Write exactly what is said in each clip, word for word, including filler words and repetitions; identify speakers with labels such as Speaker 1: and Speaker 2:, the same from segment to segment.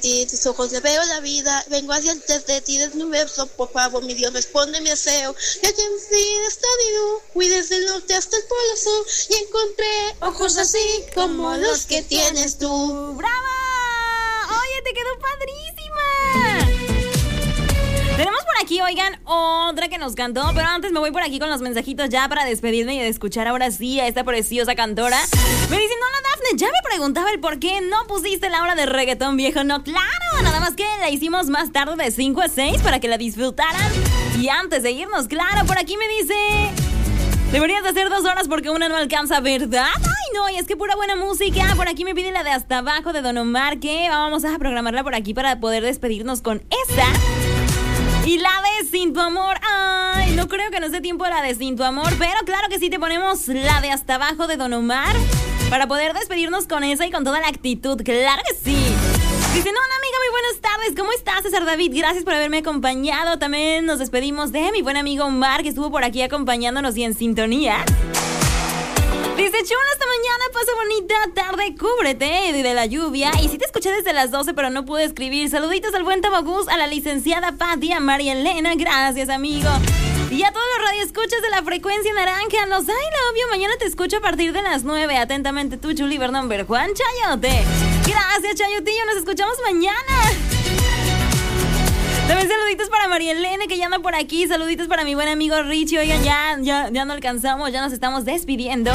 Speaker 1: ti, tus ojos le veo la vida, vengo hacia antes de ti, desnudo, por favor, mi Dios, responde mi deseo, ya que en fin está vivo, fui desde el norte hasta el polo sur, y encontré ojos así como los que tienes tú.
Speaker 2: ¡Bravo! ¡Oye, te quedó padrísima! Tenemos por aquí, oigan, otra que nos cantó, pero antes me voy por aquí con los mensajitos ya para despedirme y de escuchar ahora sí a esta preciosa cantora. Me dicen, hola Dafne, ya me preguntaba el por qué no pusiste la hora de reggaetón viejo. No, claro, nada más que la hicimos más tarde de cinco a seis para que la disfrutaran. Y antes de irnos, claro, por aquí me dice... Deberías de hacer dos horas porque una no alcanza, ¿verdad? Ay, no, y es que pura buena música. Por aquí me pide la de Hasta Abajo de Don Omar, que vamos a programarla por aquí para poder despedirnos con esa... Y la de Sin Tu Amor. Ay, no creo que nos dé tiempo la de Sin Tu Amor, pero claro que sí te ponemos la de Hasta Abajo de Don Omar para poder despedirnos con esa y con toda la actitud. Claro que sí. Dice, no, una amiga, muy buenas tardes. ¿Cómo estás, César David? Gracias por haberme acompañado. También nos despedimos de mi buen amigo Omar, que estuvo por aquí acompañándonos y en sintonía. Dice, chula, hasta mañana, pasa bonita tarde, cúbrete de la lluvia. Y sí te escuché desde las doce, pero no pude escribir. Saluditos al buen Tabacús, a la licenciada Patti, a María Elena, gracias, amigo. Y a todos los radioescuchas de la frecuencia naranja, los ay, la obvio, mañana te escucho a partir de las nueve. Atentamente tú, Chuli Bernamber, Juan Chayote. Gracias, Chayotillo, nos escuchamos mañana. También saluditos para María Elena, que ya anda por aquí. Saluditos para mi buen amigo Richie. Oigan, ya, ya, ya no alcanzamos, ya nos estamos despidiendo.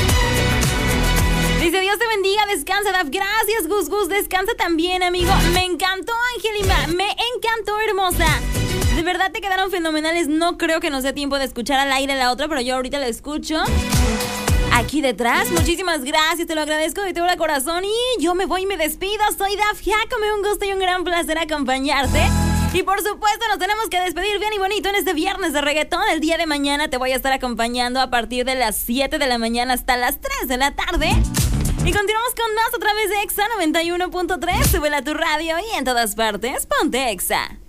Speaker 2: Dice, Dios te bendiga, descansa, Daf. Gracias, Gus Gus, descansa también, amigo. Me encantó, Angelima, me encantó, hermosa. De verdad te quedaron fenomenales. No creo que nos dé tiempo de escuchar al aire la otra, pero yo ahorita la escucho aquí detrás. Muchísimas gracias, te lo agradezco de todo el corazón. Y yo me voy y me despido. Soy Daf Jacome, un gusto y un gran placer acompañarte. Y por supuesto nos tenemos que despedir bien y bonito en este viernes de reggaetón. El día de mañana te voy a estar acompañando a partir de las siete de la mañana hasta las tres de la tarde. Y continuamos con más a través de Exa noventa y uno punto tres. Súbela a tu radio y en todas partes, ponte Exa.